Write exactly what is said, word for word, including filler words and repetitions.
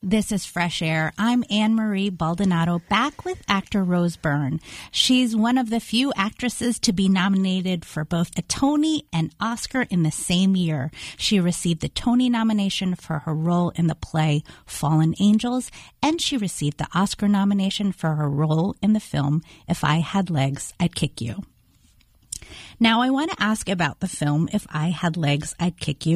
This is Fresh Air. I'm Anne-Marie Baldonado, back with actor Rose Byrne. She's one of the few actresses to be nominated for both a Tony and Oscar in the same year. She received the Tony nomination for her role in the play Fallen Angels, and she received the Oscar nomination for her role in the film If I Had Legs, I'd Kick You. Now, I want to ask about the film If I Had Legs, I'd Kick You.